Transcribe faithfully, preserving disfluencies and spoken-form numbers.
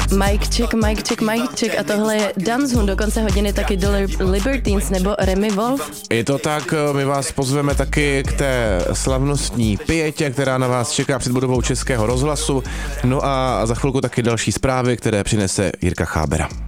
Mike check, Mike check, Mike check a tohle je Danzun, do konce hodiny taky The Libertines nebo Remy Wolf. Je to tak, my vás pozveme taky k té slavnostní pietě, která na vás čeká před budovou Českého rozhlasu. No a za chvilku taky další zprávy, které přinese Jirka Chábera.